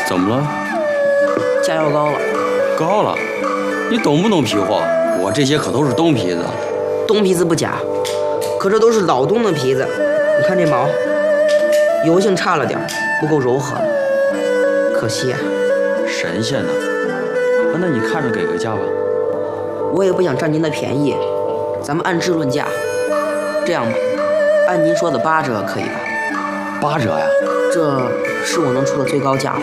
怎么了？ 价要高了。 高了？你懂不懂皮货？我这些可都是东皮子。 东皮子不假，可这都是老东的皮子。你看这毛，油性差了点，不够柔和了，可惜啊。 神仙呢？那你看着给个价吧。 我也不想占您的便宜，咱们按质论价。这样吧，按您说的8折可以吧 ？8折呀？ 这是我能出的最高价了。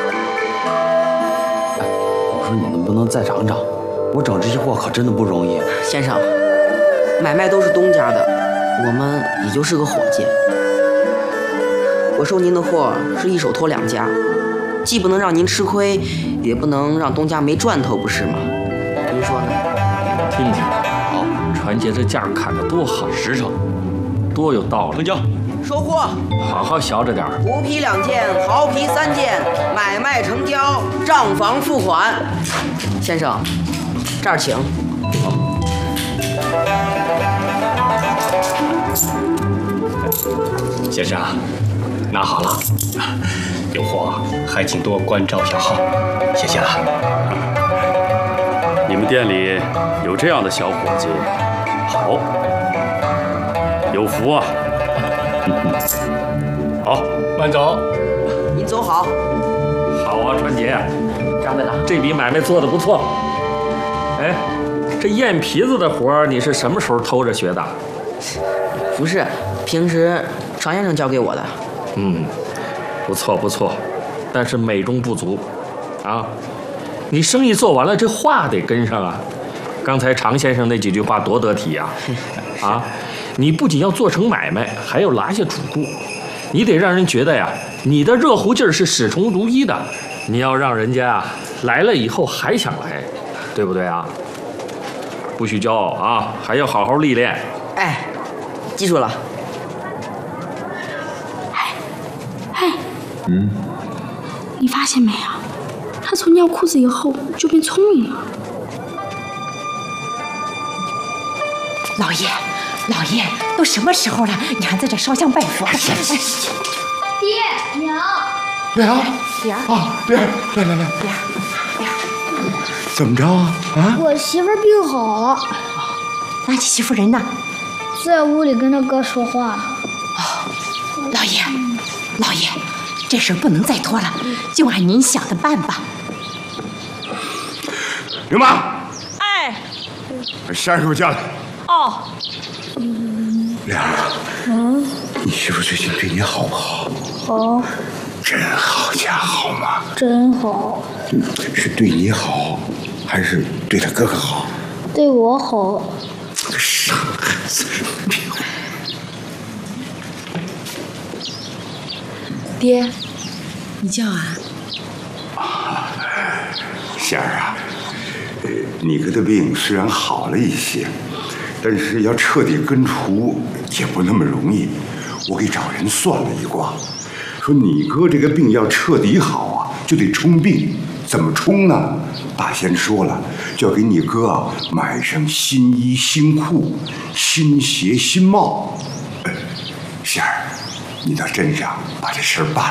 哎，我说你能不能再涨涨？我整这些货可真的不容易。 先生，买卖都是东家的，我们也就是个伙计。我收您的货是一手托2家，既不能让您吃亏，也不能让东家没赚头，不是吗？您说呢？ 听听，好，传杰这价砍得多好， 实诚， 多有道理。 成交。 收货， 好好学着点儿。 虎皮2件，豪皮3件，买卖成交，账房付款。先生，这儿请。 先生，拿好了，有货还请多关照小号，谢谢了。 你们店里有这样的小伙计，好，有福啊！好， 慢走。 您走好。 好啊，传杰， 掌柜的， 这笔买卖做得不错。哎，这验皮子的活儿你是什么时候偷着学的？ 不是，平时常先生教给我的。 不错不错，但是美中不足啊。你生意做完了，这话得跟上啊。刚才常先生那几句话多得体呀！啊，你不仅要做成买卖，还要拿下主顾，你得让人觉得呀，你的热乎劲儿是始终如一的。你要让人家啊来了以后还想来，对不对啊？不许骄傲啊，还要好好历练。 哎，记住了。 你发现没啊？他从尿裤子以后就变聪明了。 老爷，都什么时候了，你还在这烧香拜佛？ 爹娘， 莲啊， 来，怎么着啊？啊？ 我媳妇病好了。 那你媳妇人呢？ 在屋里跟他哥说话。 老爷，这事不能再拖了，就按您想的办吧。 刘妈， 哎， 把先生给我叫来。 哦， 莲儿，你媳妇最近对你好不好？ 好， 真好家好吗？ 真好。 是对你好，还是对他哥哥好？ 对我好。 傻孩子！ 爹，你叫啊？ 仙儿啊，你哥的病虽然好了一些，但是要彻底根除也不那么容易。我给找人算了一卦，说你哥这个病要彻底好啊，就得冲病。怎么冲呢？大仙说了，就要给你哥啊买上新衣新裤、新鞋新帽。仙儿，你到镇上把这事儿办